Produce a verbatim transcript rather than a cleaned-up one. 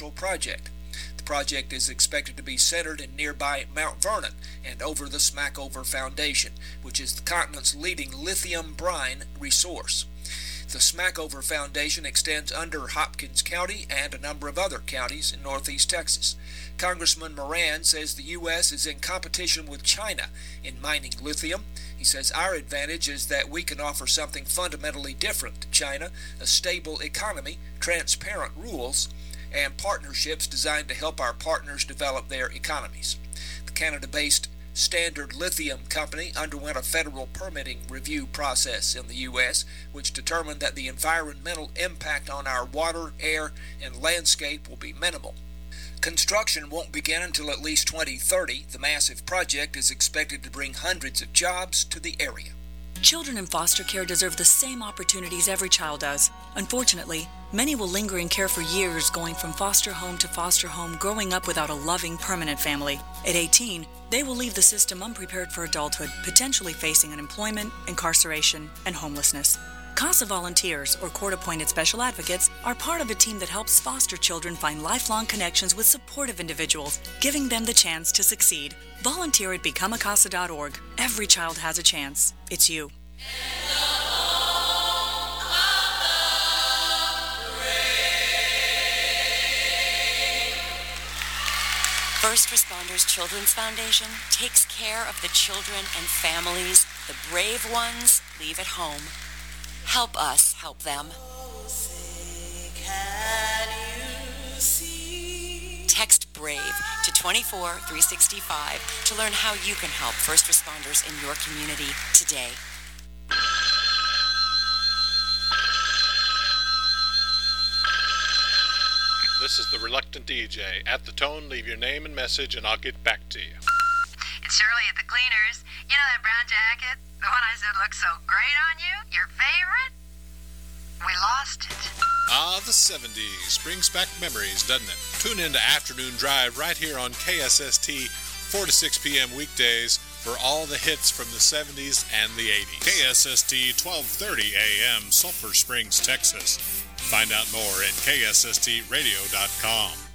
project. The project is expected to be centered in nearby Mount Vernon and over the Smackover Foundation, which is the continent's leading lithium brine resource. The Smackover Foundation extends under Hopkins County and a number of other counties in northeast Texas. Congressman Moran says the U S is in competition with China in mining lithium. He says our advantage is that we can offer something fundamentally different to China, a stable economy, transparent rules, and partnerships designed to help our partners develop their economies. The Canada-based Standard Lithium Company underwent a federal permitting review process in the U S, which determined that the environmental impact on our water, air, and landscape will be minimal. Construction won't begin until at least twenty thirty. The massive project is expected to bring hundreds of jobs to the area. Children in foster care deserve the same opportunities every child does. Unfortunately, many will linger in care for years, going from foster home to foster home, growing up without a loving, permanent family. At eighteen, they will leave the system unprepared for adulthood, potentially facing unemployment, incarceration, and homelessness. CASA volunteers, or court-appointed special advocates, are part of a team that helps foster children find lifelong connections with supportive individuals, giving them the chance to succeed. Volunteer at become a casa dot org. Every child has a chance. It's you. First Responders Children's Foundation takes care of the children and families the brave ones leave at home. Help us help them. Text BRAVE to two four three six five to learn how you can help first responders in your community today. This is the Reluctant D J. At the tone, leave your name and message, and I'll get back to you. It's Shirley at the Cleaners. You know that brown jacket? The one I said looked so great on you? Your favorite? We lost it. Ah, the seventies brings back memories, doesn't it? Tune in to Afternoon Drive right here on K S S T, four to six p.m. weekdays for all the hits from the seventies and the eighties. K S S T, twelve thirty a.m., Sulphur Springs, Texas. Find out more at K S S T radio dot com.